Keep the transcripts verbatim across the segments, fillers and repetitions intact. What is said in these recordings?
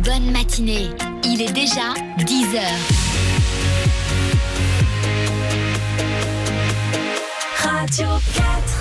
bonne matinée. Il est déjà dix heures. Radio quatre.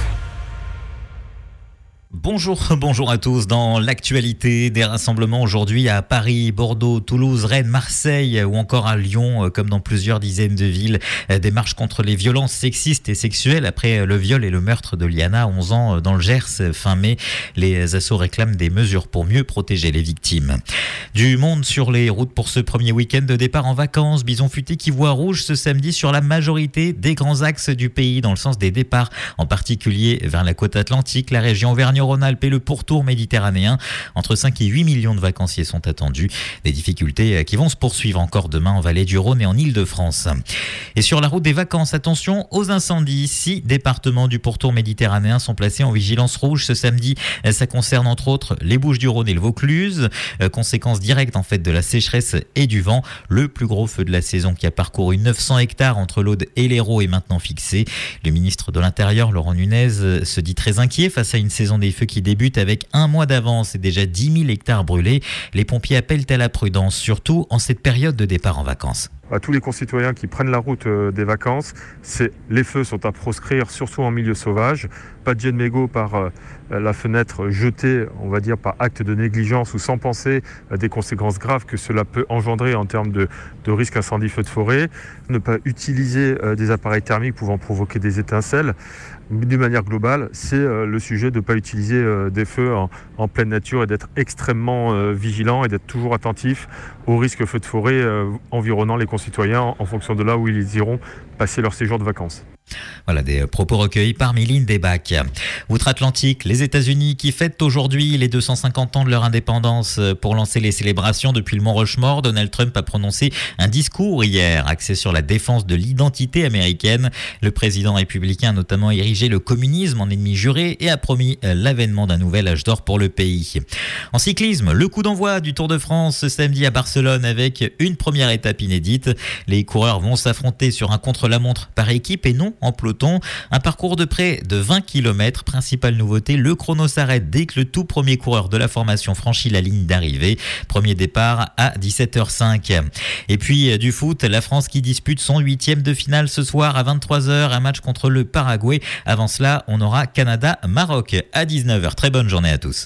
Bonjour, bonjour à tous. Dans l'actualité, des rassemblements aujourd'hui à Paris, Bordeaux, Toulouse, Rennes, Marseille ou encore à Lyon, comme dans plusieurs dizaines de villes. Des marches contre les violences sexistes et sexuelles après le viol et le meurtre de Liana, onze ans, dans le Gers fin mai. Les assos réclament des mesures pour mieux protéger les victimes. Du monde sur les routes pour ce premier week-end de départ en vacances. Bison futé qui voit rouge ce samedi sur la majorité des grands axes du pays dans le sens des départs, en particulier vers la côte atlantique, la région Auvergne-Rhône-Alpes et le pourtour méditerranéen. Entre cinq et huit millions de vacanciers sont attendus. Des difficultés qui vont se poursuivre encore demain en Vallée du Rhône et en Île-de-France. Et sur la route des vacances, attention aux incendies. Six départements du pourtour méditerranéen sont placés en vigilance rouge ce samedi. Ça concerne entre autres les Bouches-du-Rhône et le Vaucluse. Conséquence directe en fait de la sécheresse et du vent. Le plus gros feu de la saison qui a parcouru neuf cents hectares entre l'Aude et l'Hérault est maintenant fixé. Le ministre de l'Intérieur, Laurent Nunez, se dit très inquiet face à une saison des feux qui débute avec un mois d'avance et déjà dix mille hectares brûlés. Les pompiers appellent à la prudence, surtout en cette période de départ en vacances. À tous les concitoyens qui prennent la route des vacances, c'est, les feux sont à proscrire, surtout en milieu sauvage. Pas de jet de mégot par euh, la fenêtre jetée, on va dire par acte de négligence ou sans penser à des conséquences graves que cela peut engendrer en termes de, de risque incendie feu de forêt. Ne pas utiliser euh, des appareils thermiques pouvant provoquer des étincelles. D'une manière globale, c'est euh, le sujet de ne pas utiliser euh, des feux en, en pleine nature et d'être extrêmement euh, vigilant et d'être toujours attentif aux risques feux de forêt euh, environnant les concitoyens en, en fonction de là où ils iront passer leur séjour de vacances. Voilà des propos recueillis par Méline Desbacs. Outre-Atlantique, les États-Unis qui fêtent aujourd'hui les deux cent cinquante ans de leur indépendance. Pour lancer les célébrations depuis le Mont Rushmore, Donald Trump a prononcé un discours hier axé sur la défense de l'identité américaine. Le président républicain a notamment érigé le communisme en ennemi juré et a promis l'avènement d'un nouvel âge d'or pour le pays. En cyclisme, le coup d'envoi du Tour de France ce samedi à Barcelone avec une première étape inédite. Les coureurs vont s'affronter sur un contre-la-montre par équipe et non en peloton. Un parcours de près de vingt kilomètres. Principale nouveauté, le chrono s'arrête dès que le tout premier coureur de la formation franchit la ligne d'arrivée. Premier départ à dix-sept heures cinq. Et puis du foot, la France qui dispute son huitième de finale ce soir à vingt-trois heures. Un match contre le Paraguay. Avant cela, on aura Canada-Maroc à dix-neuf heures. Très bonne journée à tous.